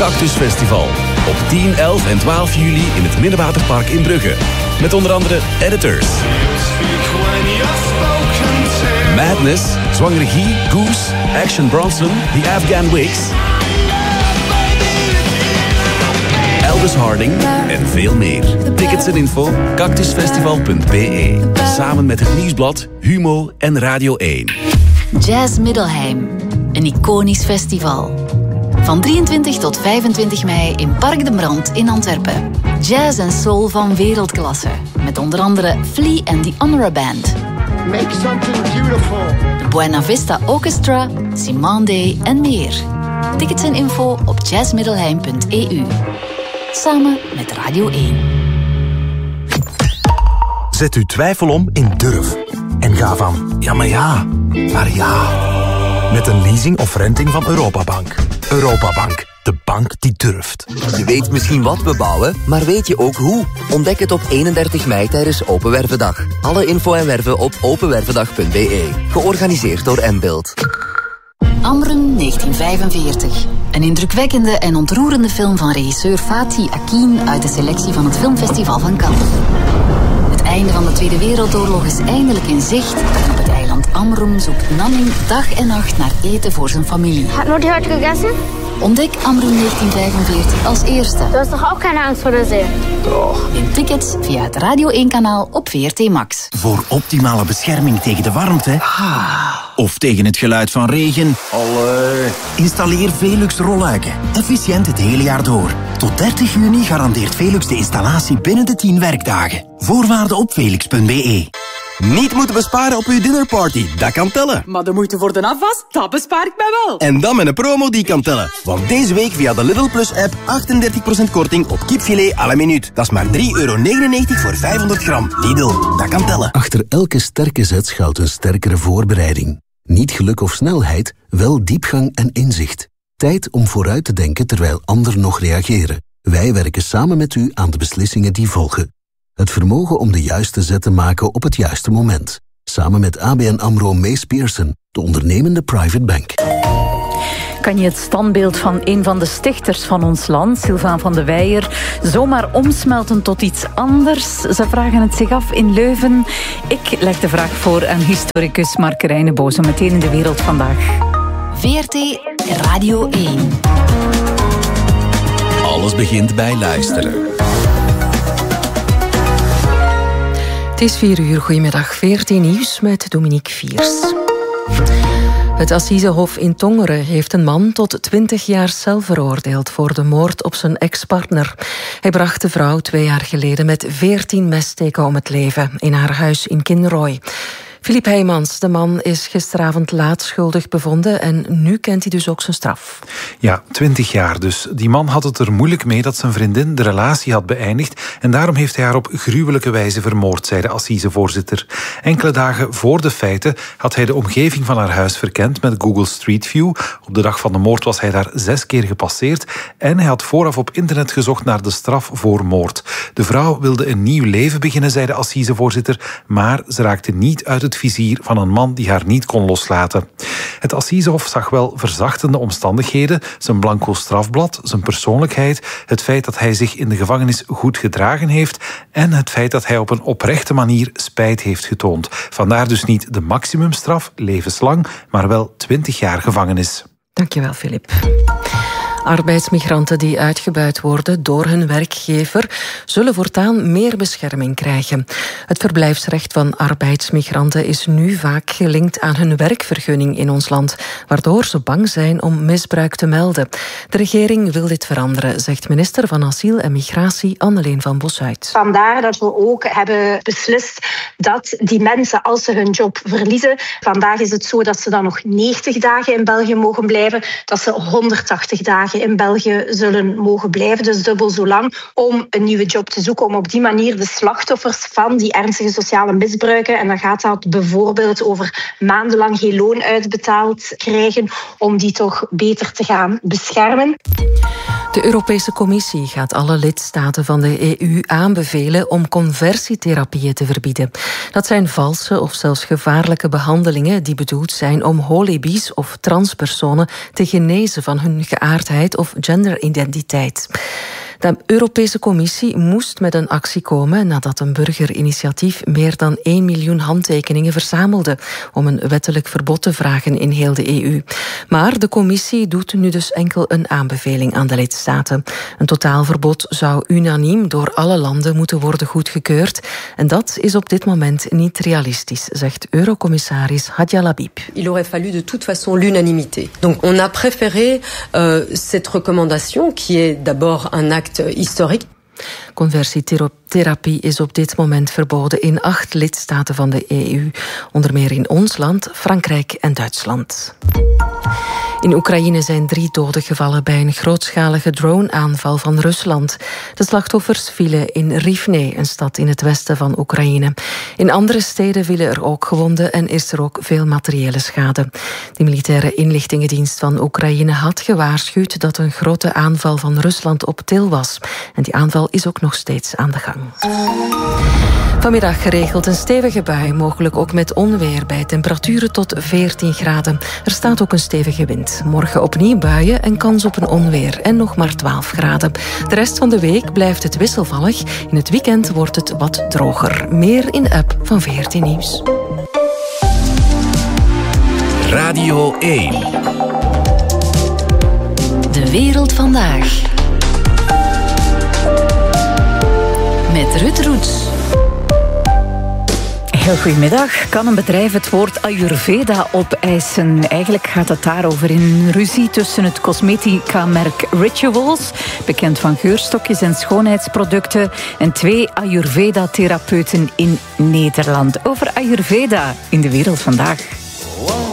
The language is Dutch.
Cactus Festival. Op 10, 11 en 12 juli in het Minnewaterpark in Brugge. Met onder andere Editors, Madness, Zwangere Guy, Goose, Action Bronson, The Afghan Wigs, Elvis Harding en veel meer. Tickets en info cactusfestival.be. Samen met het Nieuwsblad, Humo en Radio 1. Jazz Middelheim. Een iconisch festival. Van 23 tot 25 mei in Park de Brand in Antwerpen. Jazz en soul van wereldklasse. Met onder andere Flea en The Honora Band. Make something beautiful. De Buena Vista Orchestra, Simone Day en meer. Tickets en info op jazzmiddelheim.eu. Samen met Radio 1. Zet uw twijfel om in durf. En ga van ja, maar ja, naar ja. Met een leasing of renting van Europabank. Europabank, de bank die durft. Je weet misschien wat we bouwen, maar weet je ook hoe? Ontdek het op 31 mei tijdens Open Wervendag. Alle info en werven op openwervendag.be. Georganiseerd door M-Build. Amrum 1945. Een indrukwekkende en ontroerende film van regisseur Fatih Akin uit de selectie van het Filmfestival van Cannes. Het einde van de Tweede Wereldoorlog is eindelijk in zicht. En op het eiland Amrum zoekt Nanning dag en nacht naar eten voor zijn familie. Hat Mutti heute gegessen? Ontdek Amrum 1945 als eerste. Du hast doch auch keine Angst vor der See. Toch. Win tickets via het Radio 1-kanaal op VRT Max. Voor optimale bescherming tegen de warmte of tegen het geluid van regen. Installeer Velux rolluiken. Efficiënt het hele jaar door. Tot 30 juni garandeert Velux de installatie binnen de 10 werkdagen. Voorwaarden op velux.be. Niet moeten besparen op uw dinnerparty, dat kan tellen. Maar de moeite voor de afwas, dat bespaar ik mij wel. En dan met een promo die kan tellen. Want deze week via de Lidl Plus app 38% korting op kipfilet à la minuut. Dat is maar €3,99 voor 500 gram. Lidl, dat kan tellen. Achter elke sterke zet schuilt een sterkere voorbereiding. Niet geluk of snelheid, wel diepgang en inzicht. Tijd om vooruit te denken terwijl anderen nog reageren. Wij werken samen met u aan de beslissingen die volgen. Het vermogen om de juiste zet te maken op het juiste moment. Samen met ABN AMRO Mees Pierson, de ondernemende private bank. Kan je het standbeeld van een van de stichters van ons land, Sylvain van de Weijer, zomaar omsmelten tot iets anders? Ze vragen het zich af in Leuven. Ik leg de vraag voor aan historicus Mark Reinebo, zo meteen in de wereld vandaag. VRT Radio 1. Alles begint bij luisteren. Het is 4 uur, goedemiddag. VRT Nieuws met Dominique Viers. Het Assisehof in Tongeren heeft een man tot 20 jaar cel veroordeeld voor de moord op zijn ex-partner. Hij bracht de vrouw 2 jaar geleden met 14 messteken om het leven in haar huis in Kinrooi. Philippe Heijmans, de man, is gisteravond laat schuldig bevonden en nu kent hij dus ook zijn straf. Ja, 20 jaar dus. Die man had het er moeilijk mee dat zijn vriendin de relatie had beëindigd en daarom heeft hij haar op gruwelijke wijze vermoord, zei de assisevoorzitter. Enkele dagen voor de feiten had hij de omgeving van haar huis verkend met Google Street View. Op de dag van de moord was hij daar 6 keer gepasseerd en hij had vooraf op internet gezocht naar de straf voor moord. De vrouw wilde een nieuw leven beginnen, zei de assisevoorzitter, maar ze raakte niet uit het vizier van een man die haar niet kon loslaten. Het Assisehof zag wel verzachtende omstandigheden, zijn blanco strafblad, zijn persoonlijkheid, het feit dat hij zich in de gevangenis goed gedragen heeft en het feit dat hij op een oprechte manier spijt heeft getoond. Vandaar dus niet de maximumstraf, levenslang, maar wel 20 jaar gevangenis. Dankjewel, Filip. Arbeidsmigranten die uitgebuit worden door hun werkgever zullen voortaan meer bescherming krijgen. Het verblijfsrecht van arbeidsmigranten is nu vaak gelinkt aan hun werkvergunning in ons land, waardoor ze bang zijn om misbruik te melden. De regering wil dit veranderen, zegt minister van Asiel en Migratie Anneleen van Bosuit. Vandaar dat we ook hebben beslist dat die mensen, als ze hun job verliezen, vandaag is het zo dat ze dan nog 90 dagen in België mogen blijven, dat ze 180 dagen in België zullen mogen blijven, dus dubbel zo lang, om een nieuwe job te zoeken, om op die manier de slachtoffers van die ernstige sociale misbruiken, en dan gaat dat bijvoorbeeld over maandenlang geen loon uitbetaald krijgen, om die toch beter te gaan beschermen. De Europese Commissie gaat alle lidstaten van de EU aanbevelen om conversietherapieën te verbieden. Dat zijn valse of zelfs gevaarlijke behandelingen die bedoeld zijn om holibi's of transpersonen te genezen van hun geaardheid of genderidentiteit. De Europese Commissie moest met een actie komen nadat een burgerinitiatief meer dan 1 miljoen handtekeningen verzamelde om een wettelijk verbod te vragen in heel de EU. Maar de Commissie doet nu dus enkel een aanbeveling aan de lidstaten. Een totaalverbod zou unaniem door alle landen moeten worden goedgekeurd. En dat is op dit moment niet realistisch, zegt Eurocommissaris Hadja Labib. Il aurait fallu de toute façon l'unanimité. Donc on a préféré cette recommandation qui est d'abord un acte historique. Conversietherapie is op dit moment verboden in 8 lidstaten van de EU. Onder meer in ons land, Frankrijk en Duitsland. In Oekraïne zijn 3 doden gevallen bij een grootschalige drone-aanval van Rusland. De slachtoffers vielen in Rivne, een stad in het westen van Oekraïne. In andere steden vielen er ook gewonden en is er ook veel materiële schade. De militaire inlichtingendienst van Oekraïne had gewaarschuwd dat een grote aanval van Rusland op til was. En die aanval is ook nog steeds aan de gang. Vanmiddag geregeld een stevige bui, mogelijk ook met onweer bij temperaturen tot 14 graden. Er staat ook een stevige wind. Morgen opnieuw buien en kans op een onweer en nog maar 12 graden. De rest van de week blijft het wisselvallig. In het weekend wordt het wat droger. Meer in de app van VRT Nieuws. Radio 1. De wereld vandaag. Met Ruud Roets. Heel goedemiddag. Kan een bedrijf het woord Ayurveda opeisen? Eigenlijk gaat het daarover in een ruzie tussen het cosmetica-merk Rituals, bekend van geurstokjes en schoonheidsproducten, en 2 Ayurveda-therapeuten in Nederland. Over Ayurveda in de wereld vandaag.